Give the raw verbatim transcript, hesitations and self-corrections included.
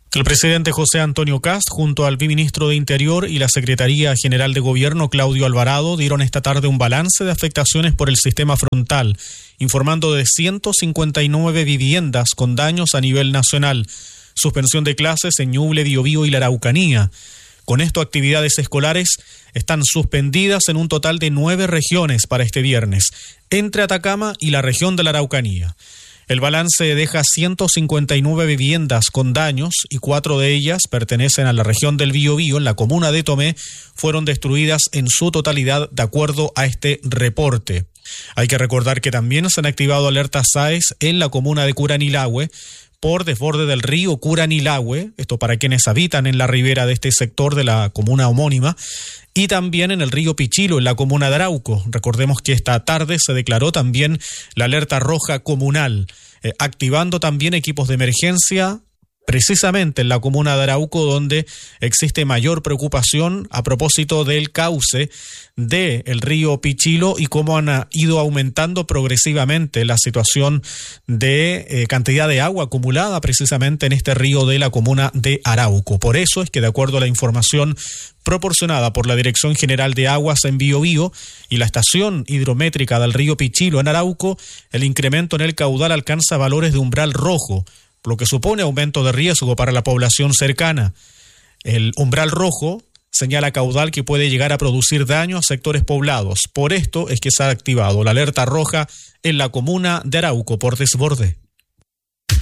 El presidente José Antonio Kast, junto al viceministro de Interior y la Secretaría General de Gobierno, Claudio Alvarado, dieron esta tarde un balance de afectaciones por el sistema frontal, informando de ciento cincuenta y nueve viviendas con daños a nivel nacional, suspensión de clases en Ñuble, Biobío y la Araucanía. Con esto, actividades escolares están suspendidas en un total de nueve regiones para este viernes, entre Atacama y la región de la Araucanía. El balance deja ciento cincuenta y nueve viviendas con daños y cuatro de ellas pertenecen a la región del Biobío, en la comuna de Tomé, fueron destruidas en su totalidad de acuerdo a este reporte. Hay que recordar que también se han activado alertas S A E S en la comuna de Curanilahue por desborde del río Curanilahue, esto para quienes habitan en la ribera de este sector de la comuna homónima, y también en el río Pichilo, en la comuna de Arauco. Recordemos que esta tarde se declaró también la alerta roja comunal, eh, activando también equipos de emergencia precisamente en la comuna de Arauco, donde existe mayor preocupación a propósito del cauce del río Pichilo y cómo han ido aumentando progresivamente la situación de eh, cantidad de agua acumulada precisamente en este río de la comuna de Arauco. Por eso es que, de acuerdo a la información proporcionada por la Dirección General de Aguas en Biobío y la estación hidrométrica del río Pichilo en Arauco, el incremento en el caudal alcanza valores de umbral rojo, lo que supone aumento de riesgo para la población cercana. El umbral rojo señala caudal que puede llegar a producir daño a sectores poblados. Por esto es que se ha activado la alerta roja en la comuna de Arauco por desborde.